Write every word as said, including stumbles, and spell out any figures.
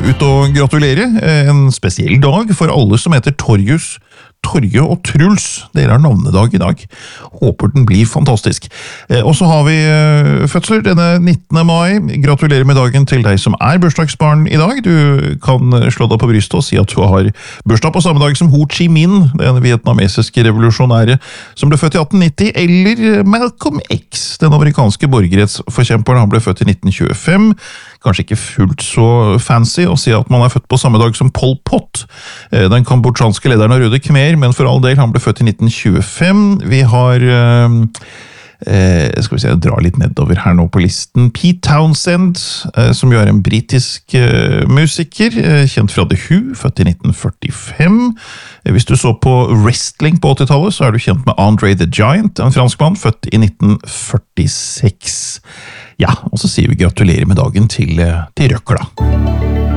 ut og gratulere. En spesiell dag for alle som heter Torjus, Torje og Truls. Dere har navnedag i dag. Håper den blir fantastisk. Og så har vi fødsler denne nittende mai. Gratulerer med dagen til deg som er bursdagsbarn i dag. Du kan slå deg på brystet og si at du har bursdag på samme dag som Ho Chi Minh, den vietnamesiske revolusjonære som ble født i atten nitti, eller Malcolm X, den amerikanske borgerrettsforkjemperen. Han ble født i nitten tjuefem. Kanskje ikke fullt så fancy å si at man er født på samme dag som Pol Pot, den kambodsjanske lederen av Røde Khmer, men for all del, han ble født i nitten tjuefem. Vi har, eh, skal vi se, jeg drar litt nedover her nå på listen, Pete Townsend, eh, som jo er en britisk eh, musiker, eh, kjent fra The Who, født i nitten førtifem. Eh, hvis du så på wrestling på åttitallet, så er du kjent med Andre the Giant, en franskmann, født i nitten førtiseks. Ja, og så sier vi gratulerer med dagen til, til Røkla.